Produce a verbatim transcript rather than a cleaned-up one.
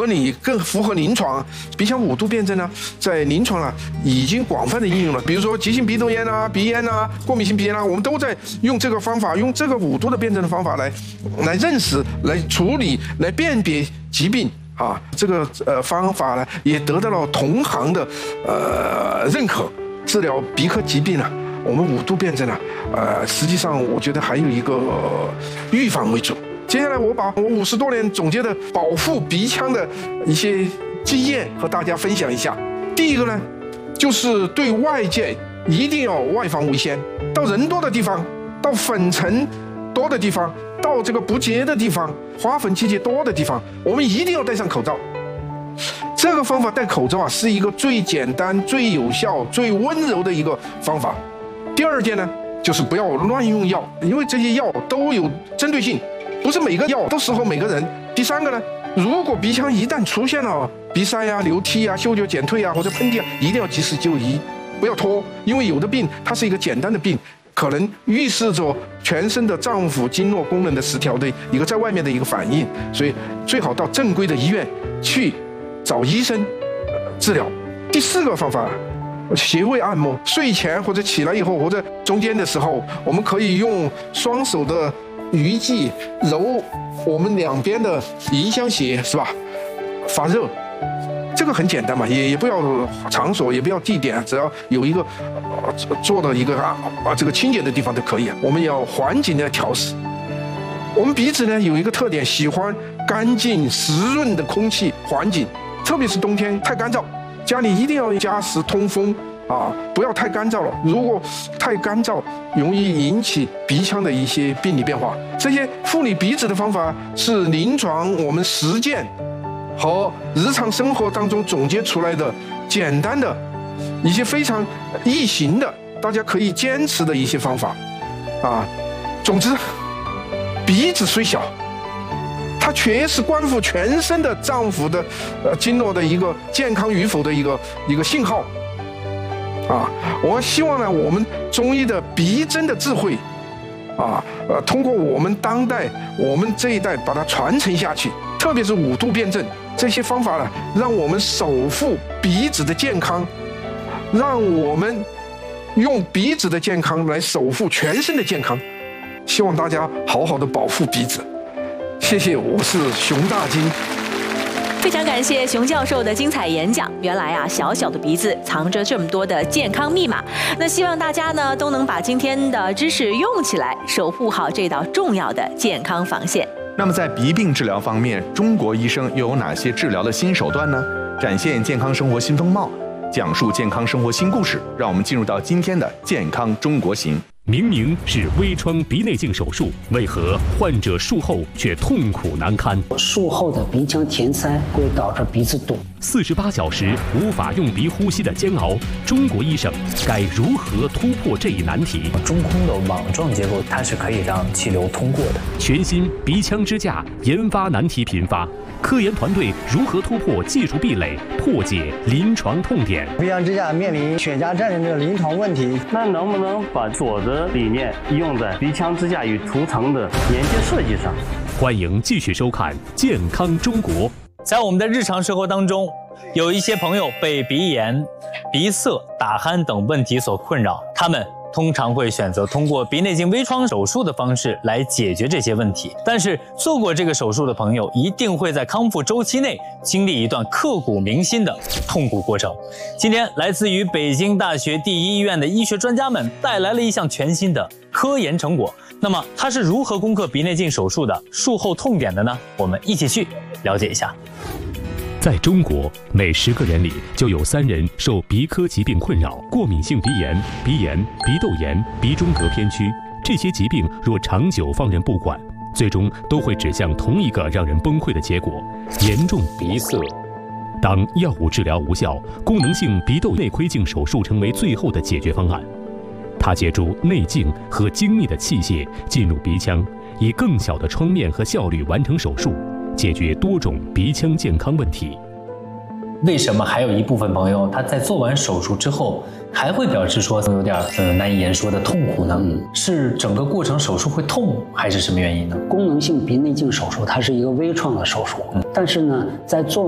合理、更符合临床。鼻腔五度辩证呢，在临床啊已经广泛的应用了。比如说急性鼻窦炎啊、鼻炎啊、过敏性鼻炎啊，我们都在用这个方法，用这个五度的辩证的方法来来认识、来处理、来辨别疾病。啊，这个呃方法呢，也得到了同行的呃认可。治疗鼻科疾病呢，我们五度辩证呢，呃，实际上我觉得还有一个、呃、预防为主。接下来我把我五十多年总结的保护鼻腔的一些经验和大家分享一下。第一个呢，就是对外界一定要外防为先，到人多的地方，到粉尘多的地方，到这个不洁的地方，花粉季节多的地方，我们一定要戴上口罩。这个方法戴口罩啊，是一个最简单、最有效、最温柔的一个方法。第二件呢，就是不要乱用药，因为这些药都有针对性，不是每个药都适合每个人。第三个呢，如果鼻腔一旦出现了鼻塞啊、流涕啊、嗅觉减退啊或者喷嚏啊，一定要及时就医，不要拖，因为有的病它是一个简单的病，可能预示着全身的脏腑经络功能的失调的一个在外面的一个反应，所以最好到正规的医院去找医生治疗。第四个方法，穴位按摩，睡前或者起来以后或者中间的时候，我们可以用双手的鱼际揉我们两边的迎香穴，是吧？发热。这个很简单嘛，也也不要场所，也不要地点，只要有一个呃做的一个啊啊这个清洁的地方就可以。我们要环境的调试。我们鼻子呢有一个特点，喜欢干净湿润的空气环境，特别是冬天太干燥，家里一定要加湿通风啊，不要太干燥了。如果太干燥，容易引起鼻腔的一些病理变化。这些护理鼻子的方法是临床我们实践和日常生活当中总结出来的简单的一些非常易行的，大家可以坚持的一些方法啊。总之，鼻子虽小，它却是关乎全身的脏腑的呃经络的一个健康与否的一个一个信号啊。我希望呢，我们中医的鼻诊的智慧啊，呃，通过我们当代我们这一代把它传承下去，特别是五度辩证这些方法呢，让我们守护鼻子的健康，让我们用鼻子的健康来守护全身的健康。希望大家好好的保护鼻子。谢谢，我是熊大金。 非常感谢熊教授的精彩演讲。原来啊，小小的鼻子藏着这么多的健康密码。那希望大家呢都能把今天的知识用起来，守护好这道重要的健康防线。 那么在鼻病治疗方面，中国医生又有哪些治疗的新手段呢？展现健康生活新风貌，讲述健康生活新故事。让我们进入到今天的健康中国行。 明明是微创鼻内镜手术，为何患者术后却痛苦难堪？ 术后的鼻腔填塞会导致鼻子堵。 四十八小时无法用鼻呼吸的煎熬，中国医生该如何突破这一难题？ 中空的网状结构，它是可以让气流通过的。 全新鼻腔支架研发难题频发，科研团队如何突破技术壁垒，破解临床痛点？ 鼻腔支架面临血压战争的临床问题， 那能不能把左的理念用在鼻腔支架与涂层的连接设计上？ 欢迎继续收看《健康中国》。 在我们的日常生活当中，有一些朋友被鼻炎、鼻塞、打鼾等问题所困扰，他们通常会选择通过鼻内镜微创手术的方式来解决这些问题。但是做过这个手术的朋友，一定会在康复周期内经历一段刻骨铭心的痛苦过程。今天，来自于北京大学第一医院的医学专家们带来了一项全新的科研成果。那么，它是如何攻克鼻内镜手术的术后痛点的呢？我们一起去了解一下。 在中国，每十个人里就有三人受鼻科疾病困扰，过敏性鼻炎、鼻炎、鼻窦炎、鼻中隔偏曲。这些疾病若长久放任不管，最终都会指向同一个让人崩溃的结果：严重鼻塞。当药物治疗无效，功能性鼻窦内窥镜手术成为最后的解决方案。它借助内镜和精密的器械进入鼻腔，以更小的创面和效率完成手术，解决多种鼻腔健康问题。 为什么还有一部分朋友他在做完手术之后还会表示说有点呃难以言说的痛苦呢？嗯、是整个过程手术会痛，还是什么原因呢？ 功能性鼻内镜手术它是一个微创的手术，嗯、但是呢，在做